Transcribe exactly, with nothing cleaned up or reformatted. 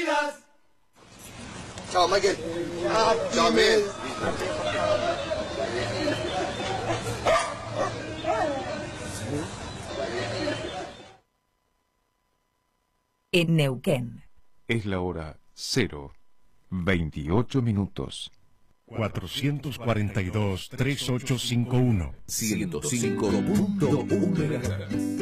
días. Chao, Michael. Chao, Miguel. En Neuquén. Es la hora cero, veintiocho minutos. cuatrocientos cuarenta y dos, treinta y ocho cincuenta y uno. ciento cinco punto uno.